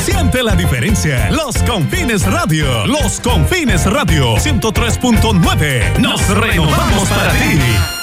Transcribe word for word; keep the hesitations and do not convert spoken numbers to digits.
Siente la diferencia. Los Confines Radio. Los Confines Radio ciento tres punto nueve. Nos renovamos para ti.